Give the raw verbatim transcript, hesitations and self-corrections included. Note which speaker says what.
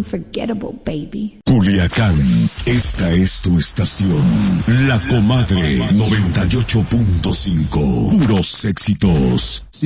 Speaker 1: unforgettable, baby.
Speaker 2: Culiacán, esta es tu estación. La Comadre noventa y ocho punto cinco. Puros éxitos.